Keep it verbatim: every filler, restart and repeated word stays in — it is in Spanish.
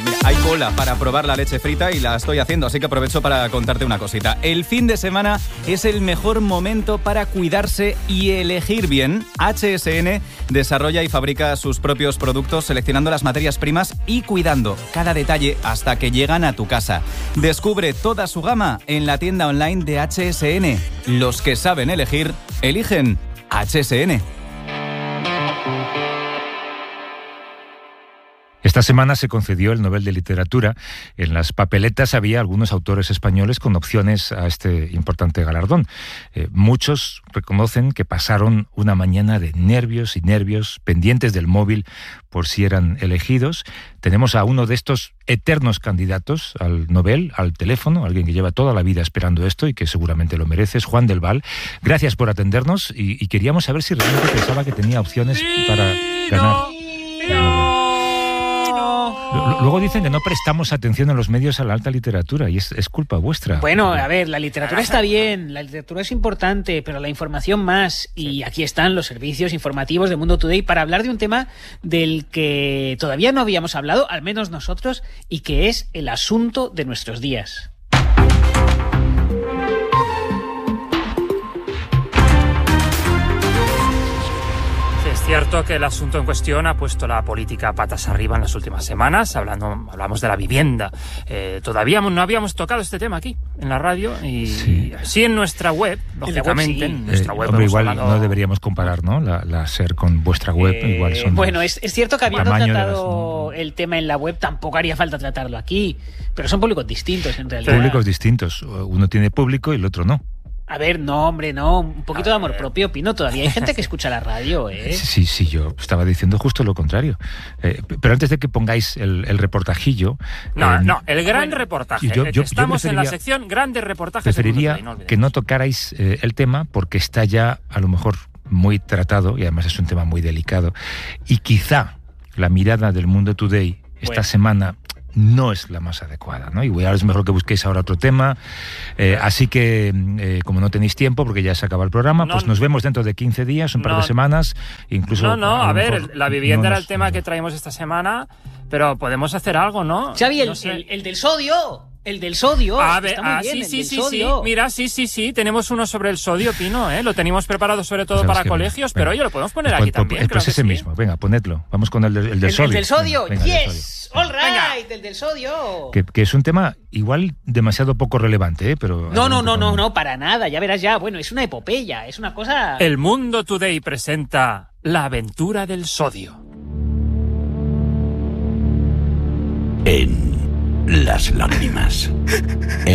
Mira, hay cola para probar la leche frita y la estoy haciendo, así que aprovecho para contarte una cosita. El fin de semana es el mejor momento para cuidarse y elegir bien. H S N desarrolla y fabrica sus propios productos seleccionando las materias primas y cuidando cada detalle hasta que llegan a tu casa. Descubre toda su gama en la tienda online de H S N. Los que saben elegir, eligen H S N. Esta semana se concedió el Nobel de Literatura. En las papeletas había algunos autores españoles con opciones a este importante galardón. Eh, muchos reconocen que pasaron una mañana de nervios y nervios, pendientes del móvil por si eran elegidos. Tenemos a uno de estos eternos candidatos al Nobel, al teléfono, alguien que lleva toda la vida esperando esto y que seguramente lo merece, es Juan del Val. Gracias por atendernos y, y queríamos saber si realmente pensaba que tenía opciones para ganar. Luego dicen que no prestamos atención en los medios a la alta literatura y es, es culpa vuestra. Bueno, a ver, la literatura está bien, la literatura es importante, pero la información más. Y aquí están los servicios informativos de Mundo Today para hablar de un tema del que todavía no habíamos hablado, al menos nosotros, y que es el asunto de nuestros días. Es cierto que el asunto en cuestión ha puesto la política patas arriba en las últimas semanas. Hablando, hablamos de la vivienda. Eh, todavía no habíamos tocado este tema aquí, en la radio, y sí, sí en nuestra web, lógicamente. En, web, sí. en nuestra web. Eh, hombre, igual hablado... no deberíamos comparar, ¿no? La, la SER con vuestra web. Eh, igual son bueno, es, es cierto que habiendo tratado las... el tema en la web, tampoco haría falta tratarlo aquí. Pero son públicos distintos, en realidad. Públicos distintos. Uno tiene público y el otro no. A ver, no, hombre, no. Un poquito de amor propio, Pino. Todavía hay gente que escucha la radio, ¿eh? Sí, sí, yo estaba diciendo justo lo contrario. Eh, pero antes de que pongáis el, el reportajillo... No, eh, no, el gran bueno, reportaje. Yo, yo, Estamos yo en la sección grandes reportajes. Preferiría no que no tocarais eh, el tema porque está ya, a lo mejor, muy tratado y además es un tema muy delicado. Y quizá la mirada del Mundo Today esta bueno. semana... no es la más adecuada, ¿no? Y ahora es mejor que busquéis ahora otro tema. Eh, así que, eh, como no tenéis tiempo, porque ya se acaba el programa, no, pues nos vemos dentro de quince días, un par no, de semanas, incluso... No, no, a, a ver, la vivienda no era el tema no. que traímos esta semana, pero podemos hacer algo, ¿no? Xavi, el, no sé. el, el del sodio... El del sodio. A ver, está muy ah, bien, sí, el sí, del sí, sodio. sí. Mira, sí, sí, sí. Tenemos uno sobre el sodio, Pino, ¿eh? Lo teníamos preparado sobre todo para colegios, pero oye, lo podemos poner pues, aquí pues, también. Pues ese sí. mismo, venga, ponedlo. Vamos con el, el del el, sodio. El del sodio, venga, yes. Del sodio. All right, el del sodio. Que, que es un tema igual demasiado poco relevante, ¿eh? Pero no, no, no, no, no, para nada. Ya verás ya. Bueno, es una epopeya, es una cosa... El Mundo Today presenta La aventura del sodio. En las lágrimas,